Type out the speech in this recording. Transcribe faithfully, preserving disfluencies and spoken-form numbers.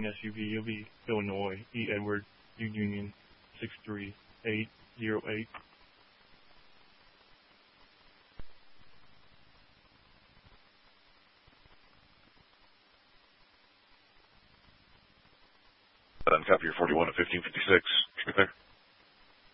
S U V. You'll be Illinois, E. Edward, U. Union, six three eight zero eight. Uncopy your forty-one at fifteen fifty-six. Right there.